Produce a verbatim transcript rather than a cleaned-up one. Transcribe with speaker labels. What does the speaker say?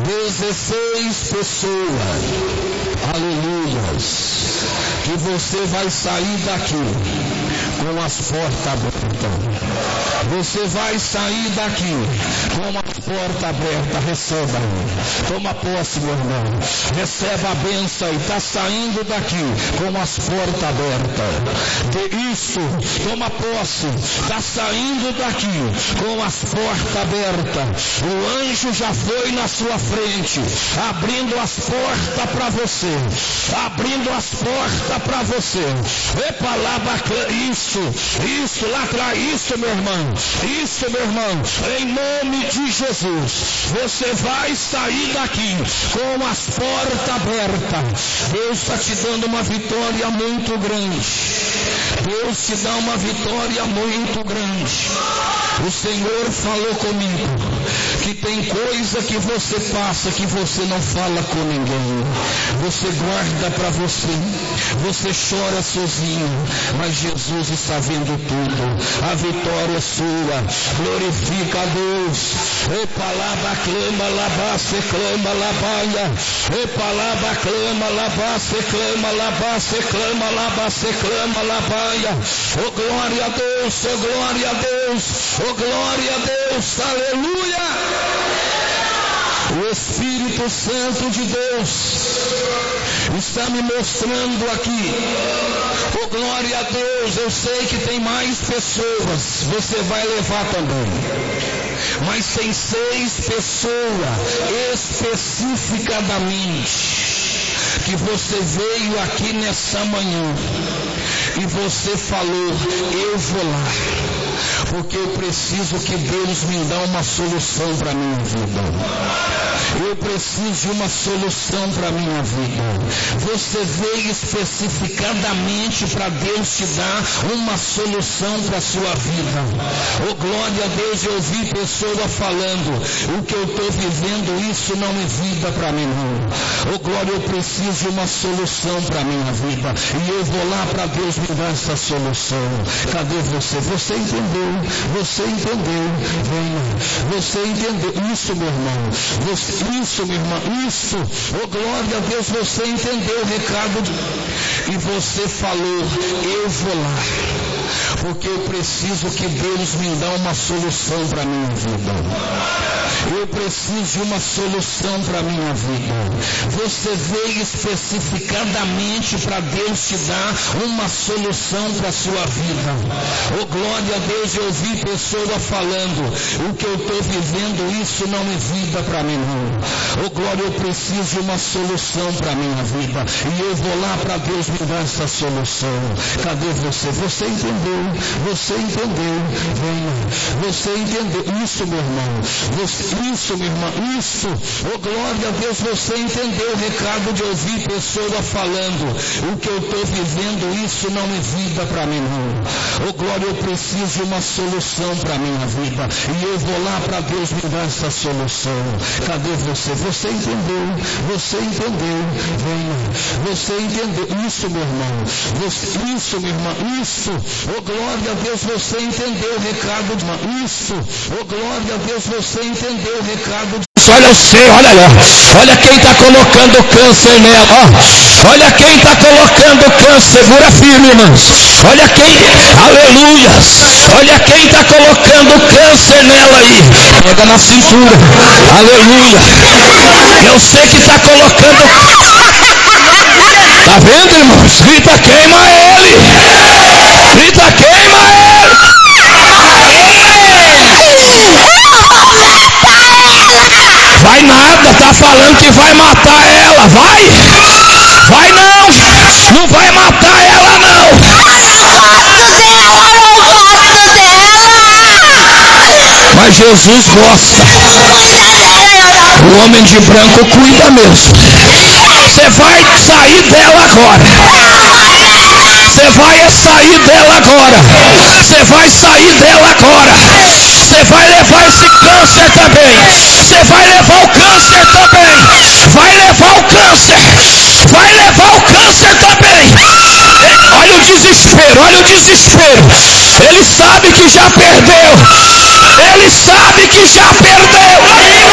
Speaker 1: dezesseis pessoas, aleluias, que você vai sair daqui com as portas abertas. Você vai sair daqui com as portas abertas. Receba, toma posse, meu irmão. Receba a bênção e está saindo daqui com as portas abertas. De isso, toma posse. Está saindo daqui com as portas abertas. O anjo já foi na sua frente, abrindo as portas para você. Abrindo as portas para você. Epa, lá bacana. Isso, isso, lá atrás. Isso, meu irmão. Isso, meu irmão. Em nome de Jesus. Você vai sair daqui com as portas abertas. Deus está te dando uma vitória muito grande. Deus te dá uma vitória muito grande. O Senhor falou comigo que tem coisa que você passa que você não fala com ninguém. Você guarda para você. Você chora sozinho, mas Jesus está vendo tudo. A vitória é sua. Glorifica a Deus. Epalaba clama, labá, se clama, labaia. Epalaba clama, labá, se clama, labá, se clama, labá, se clama, labaia. Oh glória a Deus, oh glória a Deus, oh glória a Deus, aleluia. O Espírito Santo de Deus está me mostrando aqui. Oh glória a Deus, eu sei que tem mais pessoas, você vai levar também. Mas tem seis pessoas especificadamente que você veio aqui nessa manhã e você falou, eu vou lá, porque eu preciso que Deus me dê uma solução para a minha vida. Eu preciso de uma solução para a minha vida. Você veio especificadamente para Deus te dar uma solução para a sua vida. Oh glória a Deus, eu ouvi pessoa falando, o que eu estou vivendo, isso não é vida para mim não. Oh glória, eu preciso de uma solução para a minha vida. E eu vou lá para Deus me dar essa solução. Cadê você? Você entendeu? Você entendeu? Venha. Você entendeu? Isso, meu irmão. Você, isso, meu irmão. Isso. Oh glória a Deus, você entendeu o recado de... E você falou, eu vou lá, porque eu preciso que Deus me dê uma solução para a minha vida. Eu preciso de uma solução para a minha vida. Você veio especificadamente para Deus te dar uma solução para a sua vida. Oh glória a Deus, eu ouvi pessoa falando, o que eu estou vivendo, isso não é vida para mim não. Oh glória, eu preciso de uma solução para a minha vida. E eu vou lá para Deus me dar essa solução. Cadê você? Você entendeu? Você entendeu? Venha. Você entendeu? Isso, meu irmão. Você, isso, meu irmão. Isso. Oh glória a Deus, você entendeu o recado de ouvir pessoa falando, o que eu estou vivendo, isso não é vida para mim não. Oh glória, eu preciso de uma solução para a minha vida. E eu vou lá para Deus me dar essa solução. Cadê você? Você entendeu? Você entendeu? Venha. Você entendeu? Isso, meu irmão. Você, isso, meu irmão. Isso. Oh glória a Deus, você entendeu o recado de... Isso. Oh glória a Deus, você entendeu o recado de... Olha eu sei, olha lá, olha quem está colocando câncer nela, ó, olha quem está colocando câncer, segura firme, irmãos, olha quem, aleluias, olha quem está colocando câncer nela aí, pega na cintura, aleluia, eu sei que está colocando, tá vendo, irmãos, grita queima ele, grita queima ele, vai nada, tá falando que vai matar ela, vai, vai não, não vai matar ela não. Mas Jesus gosta. O homem de branco cuida mesmo. Você vai sair dela agora. Você vai sair dela agora. Você vai sair dela agora. Você vai levar esse câncer também. Você vai levar o câncer também. Vai levar o câncer. Vai levar o câncer também. Olha o desespero, olha o desespero. Ele sabe que já perdeu. Ele sabe que já perdeu.